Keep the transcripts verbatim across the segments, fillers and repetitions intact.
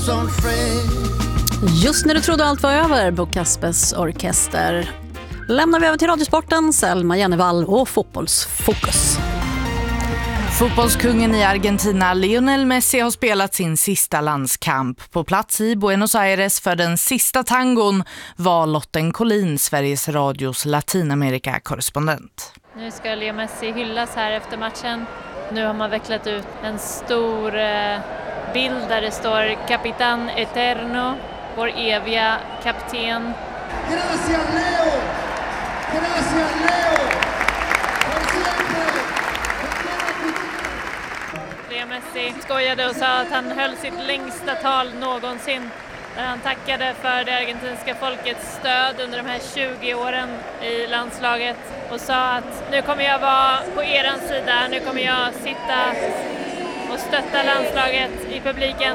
Just när du trodde allt var över, Bo Kaspers orkester, lämnar vi över till Radiosporten, Selma Jennevall och Fotbollsfokus. Fotbollskungen i Argentina, Lionel Messi, har spelat sin sista landskamp. På plats i Buenos Aires för den sista tangon var Lotten Collin, Sveriges Radios Latinamerika-korrespondent. Nu ska Leo Messi hyllas här efter matchen. Nu har man vecklat ut en stor eh, bild där det står Capitán Eterno, vår eviga kapten. Gracias Leo! Gracias Leo! Leo Messi skojade och sa att han höll sitt längsta tal någonsin, där han tackade för det argentinska folkets stöd under de här tjugo åren i landslaget och sa att nu kommer jag vara på eran sida, nu kommer jag sitta och stötta landslaget i publiken.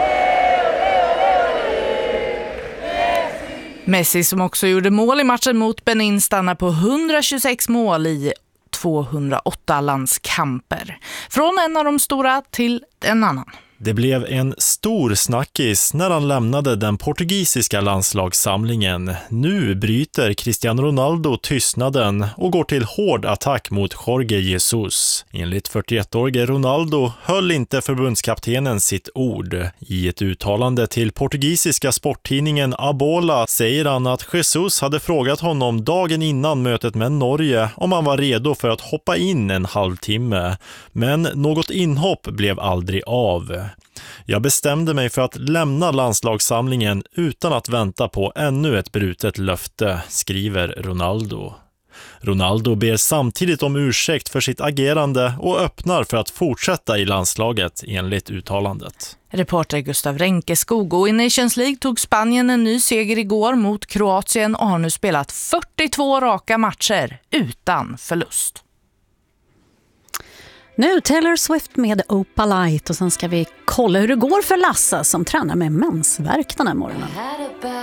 Messi, som också gjorde mål i matchen mot Benin, stannar på hundratjugosex mål i tvåhundraåtta landskamper. Från en av de stora till en annan. Det blev en stor snackis när han lämnade den portugisiska landslagssamlingen. Nu bryter Cristiano Ronaldo tystnaden och går till hård attack mot Jorge Jesus. Enligt fyrtioettårige Ronaldo höll inte förbundskaptenen sitt ord. I ett uttalande till portugisiska sporttidningen A Bola säger han att Jesus hade frågat honom dagen innan mötet med Norge om han var redo för att hoppa in en halvtimme. Men något inhopp blev aldrig av. Jag bestämde mig för att lämna landslagssamlingen utan att vänta på ännu ett brutet löfte, skriver Ronaldo. Ronaldo ber samtidigt om ursäkt för sitt agerande och öppnar för att fortsätta i landslaget enligt uttalandet. Reporter Gustav Renkeskog. Och i Nations League tog Spanien en ny seger igår mot Kroatien och har nu spelat fyrtiotvå raka matcher utan förlust. Nu Taylor Swift med Opalite, och sen ska vi kolla hur det går för Lasse som tränar med mensvärk den här morgonen.